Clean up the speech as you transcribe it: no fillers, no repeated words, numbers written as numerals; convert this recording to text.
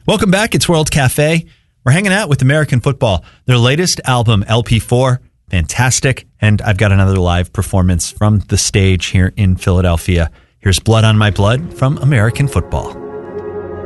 Welcome back. It's World Cafe. We're hanging out with American Football. Their latest album, LP4, fantastic. And I've got another live performance from the stage here in Philadelphia. Here's Blood on My Blood from American Football.